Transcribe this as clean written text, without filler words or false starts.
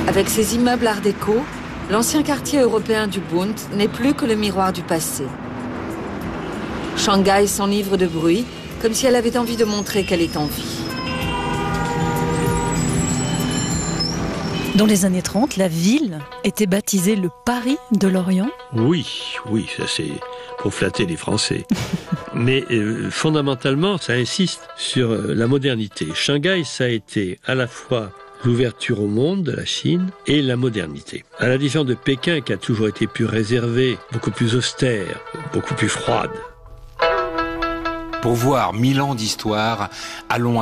Avec ses immeubles art déco, l'ancien quartier européen du Bund n'est plus que le miroir du passé. Shanghai s'enivre de bruit, comme si elle avait envie de montrer qu'elle est en vie. Dans les années 30, la ville était baptisée le Paris de l'Orient. Oui, ça c'est pour flatter les Français. Mais fondamentalement, ça insiste sur la modernité. Shanghai, ça a été à la fois l'ouverture au monde de la Chine et la modernité. À la différence de Pékin, qui a toujours été plus réservé, beaucoup plus austère, beaucoup plus froide. Pour voir 1000 ans d'histoire, allons